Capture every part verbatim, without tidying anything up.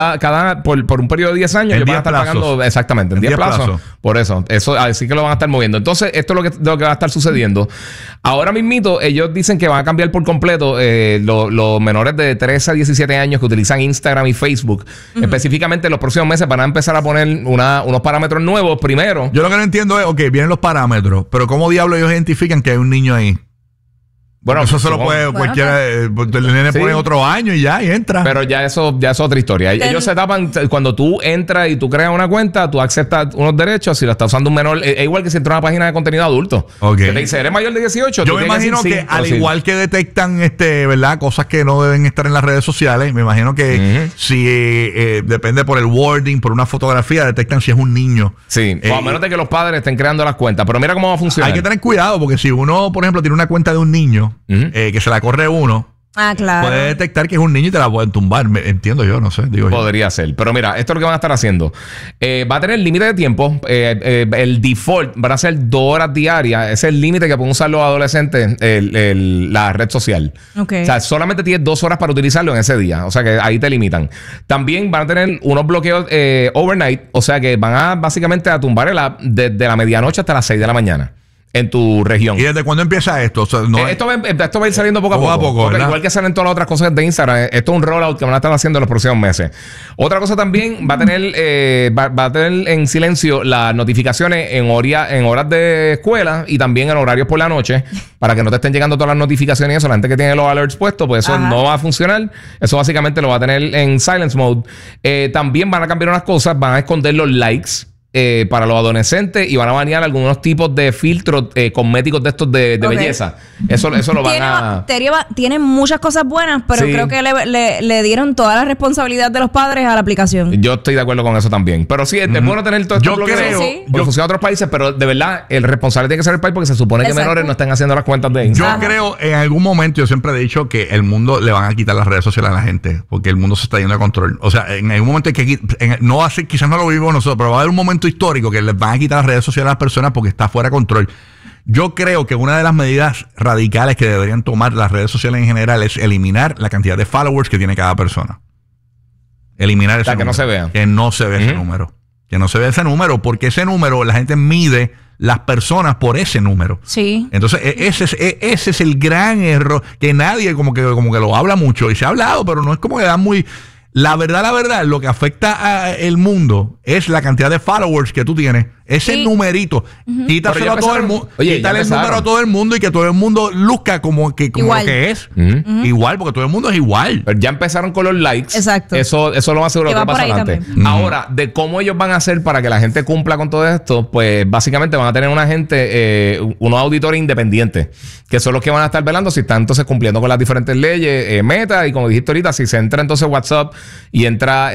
cada por, por un periodo de diez años ellos van a estar plazos. pagando exactamente en diez plazos. Plazos. Por eso, eso así que lo van a estar moviendo. Entonces, esto es lo que, lo que va a estar sucediendo. Ahora mismito, ellos dicen que van a cambiar por completo eh, los lo menores de trece a diecisiete años que utilizan Instagram y Facebook. Uh-huh. Específicamente, en los próximos meses van a empezar a poner una, unos parámetros nuevos primero. Yo lo que no entiendo es, ok, vienen los parámetros, pero ¿cómo diablos ellos identifican que hay un niño ahí? Bueno, eso se lo puede bueno, cualquiera. Pues, el nene sí. pone otro año y ya, y entra. Pero ya eso ya es otra historia. Ten... Ellos se tapan. Cuando tú entras y tú creas una cuenta, tú aceptas unos derechos. Si lo está usando un menor, es, es igual que si entra a una página de contenido adulto. Okay. Que te dice, eres mayor de dieciocho. Yo me imagino que, que al sí. igual que detectan este, ¿verdad? Cosas que no deben estar en las redes sociales, me imagino que uh-huh. si eh, eh, depende por el wording, por una fotografía, detectan si es un niño. Sí, eh, o a menos de que los padres estén creando las cuentas. Pero mira cómo va a funcionar. Hay que tener cuidado, porque si uno, por ejemplo, tiene una cuenta de un niño, uh-huh. eh, que se la corre uno, ah, claro. puede detectar que es un niño y te la pueden tumbar. Me, entiendo yo, no sé. Digo Podría yo. ser. Pero mira, esto es lo que van a estar haciendo. Eh, va a tener límite de tiempo. Eh, eh, el default van a ser dos horas diarias. Ese es el límite que pueden usar los adolescentes, el, el, la red social. Okay. O sea, solamente tienes dos horas para utilizarlo en ese día. O sea, que ahí te limitan. También van a tener unos bloqueos eh, overnight. O sea, que van a básicamente a tumbar el app desde la medianoche hasta las seis de la mañana. En tu región. ¿Y desde cuándo empieza esto? O sea, no eh, esto, va, esto va a ir saliendo poco a poco. poco, poco igual que salen todas las otras cosas de Instagram. Esto es un rollout que van a estar haciendo en los próximos meses. Otra cosa también va a tener eh, va, va a tener en silencio las notificaciones en, horia, en horas de escuela y también en horarios por la noche para que no te estén llegando todas las notificaciones y eso. La gente que tiene los alerts puestos, pues eso Ajá. no va a funcionar. Eso básicamente lo va a tener en silence mode. Eh, también van a cambiar unas cosas. Van a esconder los likes. Eh, para los adolescentes y van a banear algunos tipos de filtros eh, cosméticos de estos de, de okay. belleza. Eso, eso lo van tiene, a... Tiene, tiene muchas cosas buenas, pero sí. creo que le, le, le dieron toda la responsabilidad de los padres a la aplicación. Yo estoy de acuerdo con eso también. Pero sí, mm-hmm. es bueno tener todo esto. Yo creo... Sí. Yo funciona en otros países, pero de verdad, el responsable tiene que ser el país porque se supone Exacto. que menores no están haciendo las cuentas de Instagram. Yo Ajá. creo, en algún momento, yo siempre he dicho que el mundo le van a quitar las redes sociales a la gente porque el mundo se está yendo de control. O sea, en algún momento hay que... En, no va a ser, quizás no lo vivimos nosotros, pero va a haber un momento histórico que les van a quitar las redes sociales a las personas porque está fuera de control. Yo creo que una de las medidas radicales que deberían tomar las redes sociales en general es eliminar la cantidad de followers que tiene cada persona. Eliminar ese Para que número. no se vea. Que no se vea uh-huh. ese número. Que no se vea ese número, porque ese número la gente mide las personas por ese número. Sí. Entonces, ese es, ese es el gran error que nadie como que, como que lo habla mucho. Y se ha hablado, pero no es como que da muy... La verdad, la verdad, lo que afecta al mundo es la cantidad de followers que tú tienes. Ese sí. numerito. Uh-huh. Quítaselo a todo el mundo. Quítale el número a todo el mundo y que todo el mundo luzca como que, como lo que es. Uh-huh. Uh-huh. Igual, porque todo el mundo es igual. Pero ya empezaron con los likes. Exacto. Eso, eso lo más seguro que va a pasar adelante. Uh-huh. Ahora, de cómo ellos van a hacer para que la gente cumpla con todo esto, pues básicamente van a tener una gente, eh, unos auditores independientes, que son los que van a estar velando si están entonces cumpliendo con las diferentes leyes, eh, Meta, y como dijiste ahorita, si se entra entonces WhatsApp y entra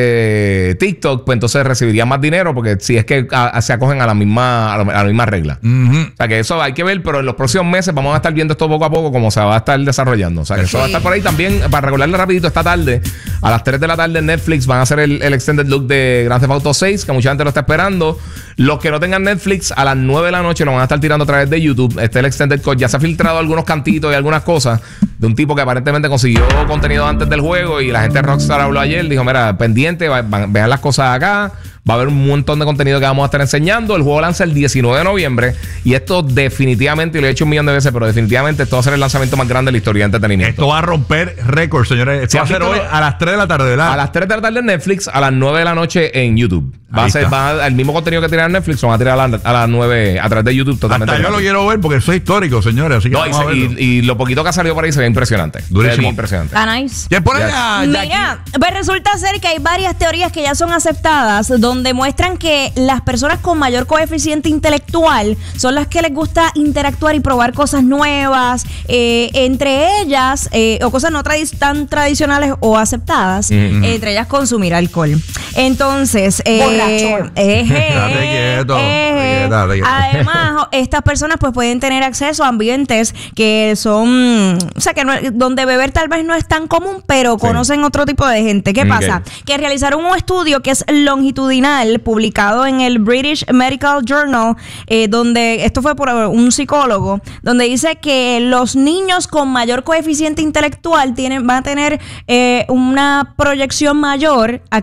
este TikTok, pues entonces recibirían más dinero, porque si es que a, a, se acogen a la misma, a la, a la misma regla. Uh-huh. O sea que eso hay que ver, pero en los próximos meses vamos a estar viendo esto poco a poco como se va a estar desarrollando. O sea que sí. eso va a estar por ahí también. Para recordarle rapidito, esta tarde, a las tres de la tarde en Netflix van a hacer el, el extended look de Grand Theft Auto seis, que mucha gente lo está esperando. Los que no tengan Netflix, a las nueve de la noche lo van a estar tirando a través de YouTube. Este es el extended cut. Ya se ha filtrado algunos cantitos y algunas cosas de un tipo que aparentemente consiguió contenido antes del juego y la gente de Rockstar habló ayer. Dijo, mira, pendiente, va, va, vean las cosas acá. Va a haber un montón de contenido que vamos a estar enseñando. El juego lanza el diecinueve de noviembre. Y esto definitivamente, y lo he hecho un millón de veces, pero definitivamente esto va a ser el lanzamiento más grande de la historia de entretenimiento. Esto va a romper récords, señores. Esto va a ser hoy a las tres de la tarde, ¿verdad? A las tres de la tarde en Netflix, a las nueve de la noche en YouTube. Va a ser va, el mismo contenido que tiran en Netflix, lo van a tirar a, la, a las nueve a través de YouTube totalmente. Hasta yo lo quiero ver porque eso es histórico, señores. Así que no, vamos y, a verlo. Y, y lo poquito que ha salido por ahí se ve impresionante. Durísimo. Se ve impresionante. Ah, nice. ¿Quién pone ya? Mira, pues resulta ser que hay varias teorías que ya son aceptadas donde muestran que las personas con mayor coeficiente intelectual son las que les gusta interactuar y probar cosas nuevas, eh, entre ellas, eh, o cosas no tradi- tan tradicionales o aceptadas, mm-hmm. entre ellas consumir alcohol. Entonces, eh, borracho. Eh, eh, quieto, eh, quieto, quieto. Además, estas personas pues pueden tener acceso a ambientes que son, o sea, que no, donde beber tal vez no es tan común, pero sí. conocen otro tipo de gente. ¿Qué pasa? Okay. Que realizaron un estudio que es longitudinal longitudinal publicado en el British Medical Journal, eh, donde esto fue por un psicólogo, donde dice que los niños con mayor coeficiente intelectual tienen, van a tener eh, una proyección mayor a